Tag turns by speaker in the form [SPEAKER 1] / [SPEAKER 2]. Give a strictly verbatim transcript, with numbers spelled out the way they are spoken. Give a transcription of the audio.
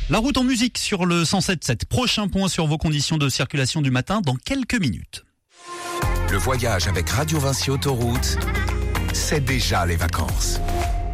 [SPEAKER 1] La route en musique sur le cent sept virgule sept. Prochain point sur vos conditions de circulation du matin dans quelques minutes.
[SPEAKER 2] Le voyage avec Radio Vinci Autoroute, c'est déjà les vacances.